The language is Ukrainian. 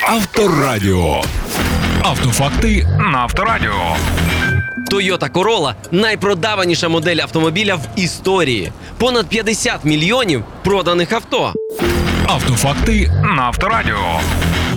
Авторадіо. Автофакти на Авторадіо. Toyota Corolla – найпродаваніша модель автомобіля в історії. Понад 50 мільйонів проданих авто. Автофакти на Авторадіо.